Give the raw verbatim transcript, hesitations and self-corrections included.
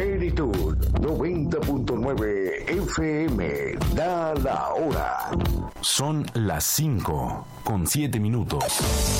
Plenitud noventa punto nueve F M. Da la hora. Son las cinco con siete minutos.